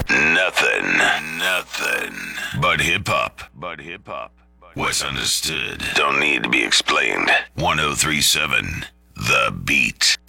Nothing but hip hop. What's understood don't need to be explained. 1037 The Beat.